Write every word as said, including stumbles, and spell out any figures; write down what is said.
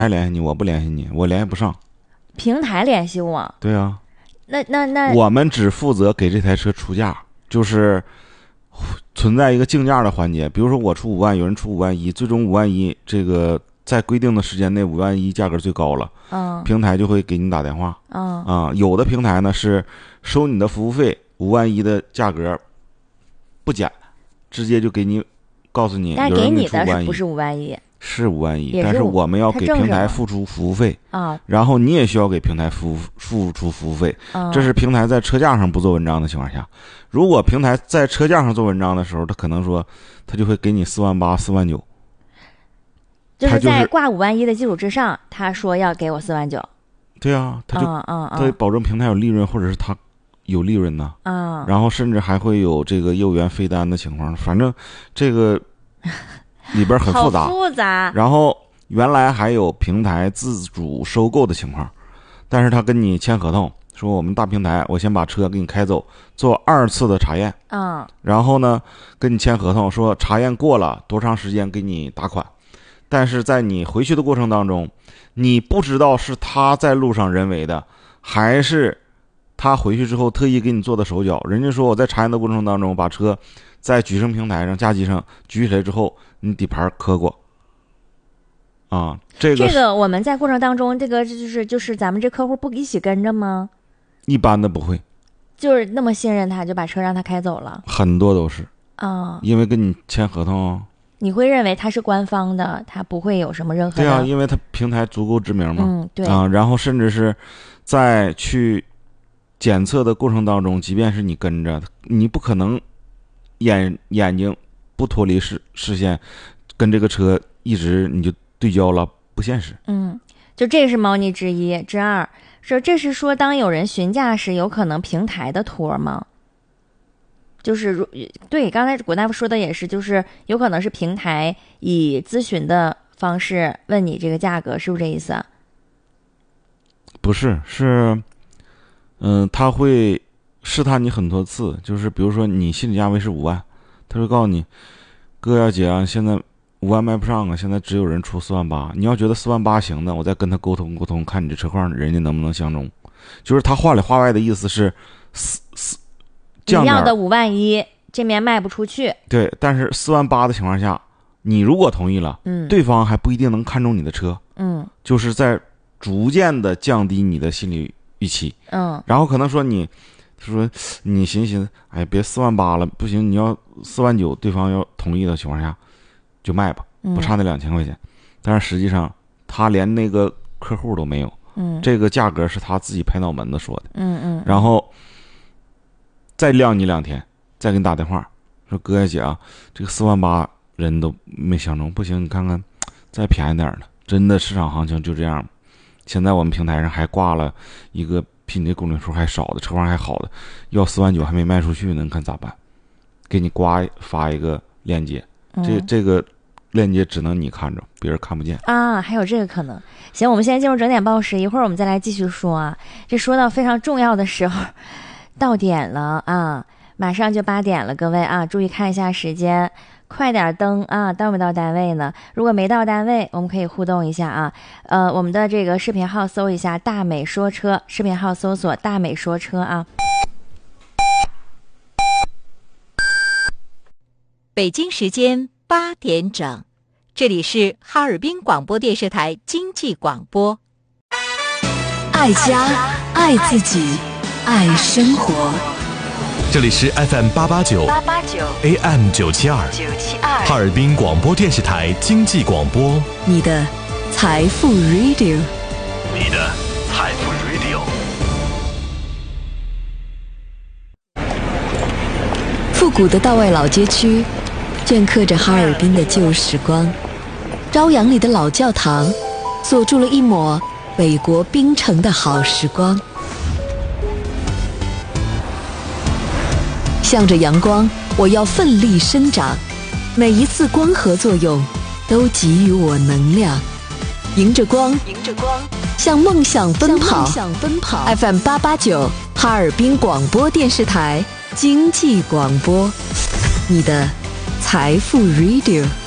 还联系你，我不联系你，我联系不上。 平台联系我？ 对啊。 那那那我们只负责给这台车出价，就是存在一个竞价的环节。比如说我出五万，有人出五万一，最终五万一，这个在规定的时间内五万一价格最高了， 嗯， 平台就会给你打电话， 嗯啊，有的平台呢是收你的服务费，五万一的价格不减，直接就给你告诉你， 但是有人给你的是是不是五万一？ 是五万一， 是但是我们要给平台付出服务费啊， 然后你也需要给平台付付出服务费， 嗯， 这是平台在车价上不做文章的情况下。如果平台在车价上做文章的时候，他可能说他就会给你四万八、四万九， 就是在挂五万一的基础之上，他说要给我四万九。 对啊，他就嗯嗯嗯， 他保证平台有利润，或者是他有利润呢， 嗯， 然后甚至还会有这个业务员飞单的情况，反正这个里边很复杂， 好复杂。 然后原来还有平台自主收购的情况，但是他跟你签合同说，我们大平台我先把车给你开走，做二次的查验， 嗯， 然后呢跟你签合同说查验过了多长时间给你打款，但是在你回去的过程当中，你不知道是他在路上人为的，还是他回去之后特意给你做的手脚。人家说我在查验的过程当中把车在举升平台上加机上举起来之后，你底盘磕过啊，这个这个我们在过程当中，这个就是就是咱们这客户不一起跟着吗？ 一般的不会， 就是那么信任他，就把车让他开走了。 很多都是啊， 因为跟你签合同， 你会认为他是官方的，他不会有什么任何的。 对啊，因为他平台足够知名嘛， 嗯，对啊，然后甚至是在去检测的过程当中，即便是你跟着，你不可能眼眼睛不脱离视视线，跟这个车一直你就对焦了，不现实。 嗯，就这是猫腻之一。之二说，这是说当有人询价时，有可能平台的托吗？就是如对，刚才古大夫说的也是，就是有可能是平台以咨询的方式问你这个价格，是不是这意思啊？ 不是，是，嗯、呃，他会试探你很多次，就是比如说你心理价位是五万，他会告诉你，哥呀姐啊，现在五万卖不上啊，现在只有人出四万八，你要觉得四万八行的，我再跟他沟通沟通，看你这车况人家能不能相中。就是他话里话外的意思是四四降点， 你要的五万一这面卖不出去， 对，但是四万八的情况下，你如果同意了， 嗯， 对方还不一定能看中你的车， 嗯， 就是在逐渐的降低你的心理预期， 嗯， 然后可能说你说你寻思寻思，哎，别四万八了，不行，你要四万九，对方要同意的情况下就卖吧，不差那两千块钱，但是实际上他连那个客户都没有， 嗯， 这个价格是他自己拍脑门子说的， 嗯嗯， 然后再晾你两天，再给你打电话说哥呀姐啊，这个四万八人都没相中，不行，你看看再便宜点的，真的市场行情就这样。现在我们平台上还挂了一个比你这公里数还少的，车况还好的，要四万九还没卖出去呢，你看咋办？给你挂发一个链接，这这个链接只能你看着，别人看不见啊，还有这个可能。行，我们现在进入整点报时，一会儿我们再来继续说啊。这说到非常重要的时候，到点了啊，马上就八点了，各位啊，注意看一下时间。快点登啊！到没到单位呢？如果没到单位，我们可以互动一下啊。呃，我们的这个视频号搜一下"大美说车"，视频号搜索"大美说车"啊。 北京时间八点整，这里是哈尔滨广播电视台经济广播。 爱家，爱自己，爱生活。 这里是 F M 八八九 A M 九七二哈尔滨广播电视台经济广播， 你的财富 Radio， 你的财富 Radio。 复古的道外老街区镌刻着哈尔滨的旧时光，朝阳里的老教堂锁住了一抹北国冰城的好时光。向着阳光，我要奋力生长，每一次光合作用都给予我能量，迎着光，迎着光，向梦想奔跑。向梦想奔跑。F M 八八九哈尔滨广播电视台经济广播，你的财富 Radio。